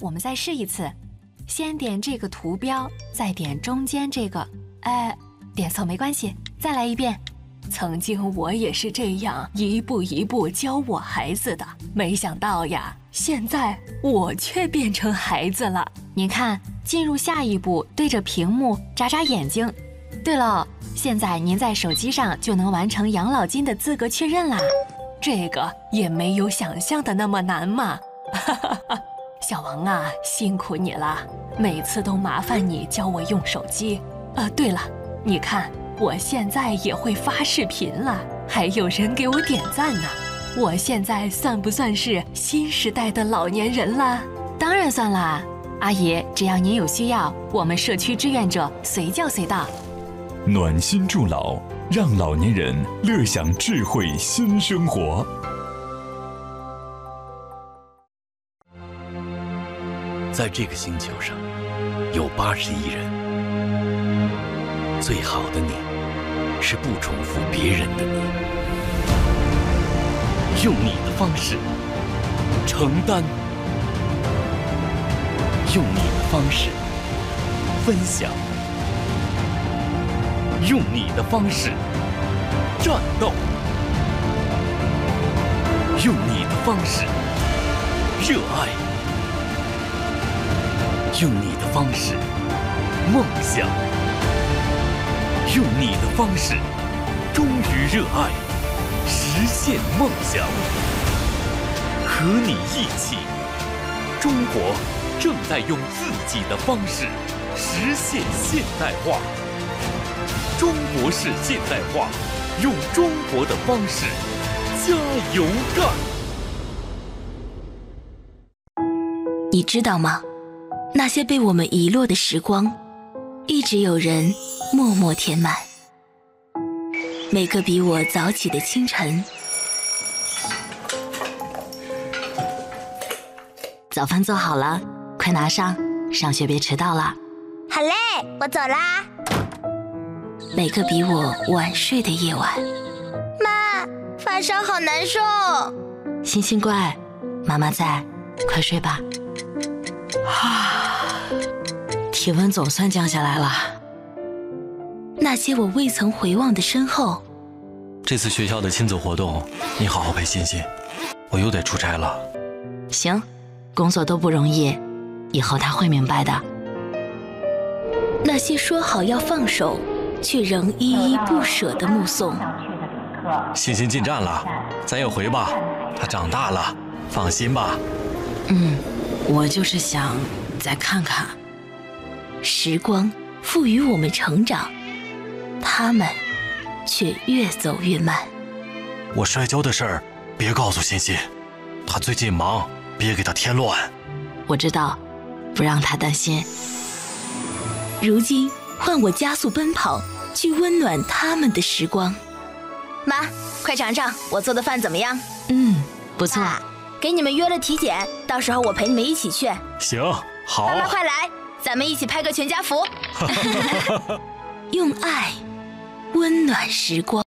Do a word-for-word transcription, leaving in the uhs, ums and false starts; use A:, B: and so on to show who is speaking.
A: 我们再试一次，先点这个图标，再点中间这个，哎，点错没关系，再来一遍。曾经我也是这样一步一步教我孩子的，没想到呀，现在我却变成孩子了。您看，进入下一步，对着屏幕眨眨眼睛。对了，现在您在手机上就能完成养老金的资格确认啦。这个也没有想象的那么难嘛。小王啊，辛苦你了，每次都麻烦你教我用手机。啊，对了，你看。我现在也会发视频了，还有人给我点赞呢。我现在算不算是新时代的老年人了？当然算啦，阿姨，只要您有需要，我们社区志愿者随叫随到。
B: 暖心助老，让老年人乐享智慧新生活。
C: 在这个星球上，有八十亿人。最好的你，是不重复别人的你，用你的方式承担，用你的方式分享，用你的方式战斗，用你的方式热爱，用你的方式梦想。用你的方式，忠于热爱，实现梦想。和你一起，中国正在用自己的方式实现现代化。中国式现代化，用中国的方式加油干！
D: 你知道吗？那些被我们遗落的时光，一直有人默默填满。每个比我早起的清晨，早饭做好了，快拿上，上学别迟到了。
E: 好嘞，我走啦。
D: 每个比我晚睡的夜晚，
E: 妈，发烧好难受。
D: 星星乖，妈妈在，快睡吧。啊，体温总算降下来了。那些我未曾回望的身后。
F: 这次学校的亲子活动，你好好陪欣欣，我又得出差了。
D: 行，工作都不容易，以后他会明白的。那些说好要放手，却仍依依不舍的目送。
F: 欣欣进站了，咱也回吧，她长大了，放心吧。
D: 嗯，我就是想再看看。时光赋予我们成长，他们却越走越慢。
F: 我摔跤的事儿别告诉欣欣，她最近忙，别给她添乱。
D: 我知道，不让她担心。如今换我加速奔跑，去温暖他们的时光。
E: 妈，快尝尝我做的饭怎么样？
D: 嗯，不错。
E: 啊，给你们约了体检，到时候我陪你们一起去。
F: 行，好。
E: 妈妈快来，咱们一起拍个全家福。
D: 用爱温暖时光。